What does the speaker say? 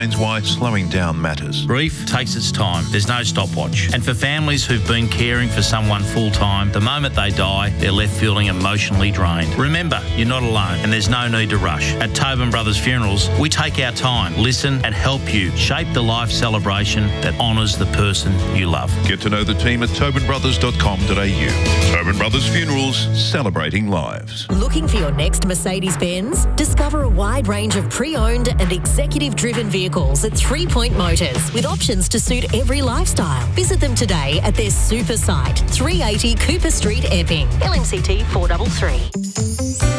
why slowing down matters. Grief takes its time. There's no stopwatch. And for families who've been caring for someone full-time, the moment they die, they're left feeling emotionally drained. Remember, you're not alone and there's no need to rush. At Tobin Brothers Funerals, we take our time, listen and help you shape the life celebration that honours the person you love. Get to know the team at tobinbrothers.com.au. Tobin Brothers Funerals, celebrating lives. Looking for your next Mercedes-Benz? Discover a wide range of pre-owned and executive-driven vehicles at 3 Point Motors with options to suit every lifestyle. Visit them today at their super site, 380 Cooper Street, Epping. LMCT 433.